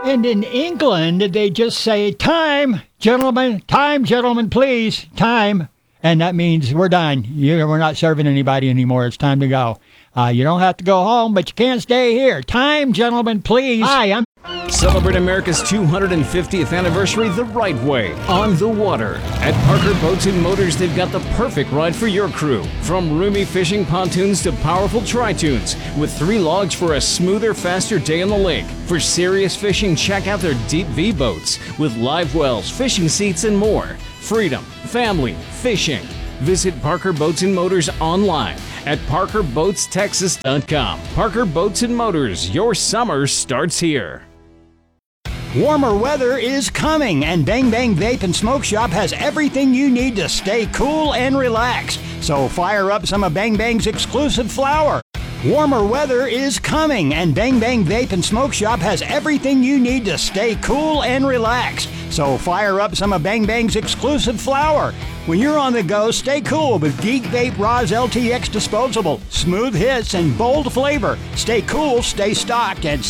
And in England, they just say, time, gentlemen, please, time. And that means we're done. We're not serving anybody anymore. It's time to go. You don't have to go home, but you can't stay here. Time, gentlemen, please. Hi, I'm... Celebrate America's 250th anniversary the right way, on the water. At Parker Boats and Motors, they've got the perfect ride for your crew. From roomy fishing pontoons to powerful tri-tunes, with 3 logs for a smoother, faster day on the lake. For serious fishing, check out their Deep V boats, with live wells, fishing seats, and more. Freedom, family, fishing. Visit Parker Boats and Motors online at parkerboatstexas.com. Parker Boats and Motors, your summer starts here. Warmer weather is coming, and Bang Bang Vape and Smoke Shop has everything you need to stay cool and relaxed. So fire up some of Bang Bang's exclusive flower. Warmer weather is coming, and Bang Bang Vape and Smoke Shop has everything you need to stay cool and relaxed. So fire up some of Bang Bang's exclusive flower. When you're on the go, stay cool with Geek Vape Roz LTX Disposable. Smooth hits and bold flavor. Stay cool, stay stocked, and